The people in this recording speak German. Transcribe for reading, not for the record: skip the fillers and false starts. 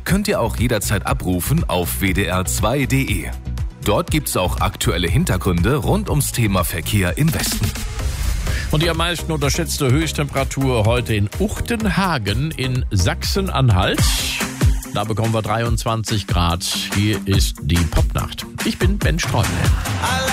könnt ihr auch jederzeit abrufen auf wdr2.de. Dort gibt's auch aktuelle Hintergründe rund ums Thema Verkehr im Westen. Und die am meisten unterschätzte Höchsttemperatur heute in Uchtenhagen in Sachsen-Anhalt. Da bekommen wir 23 Grad. Hier ist die Popnacht. Ich bin Ben Streumel.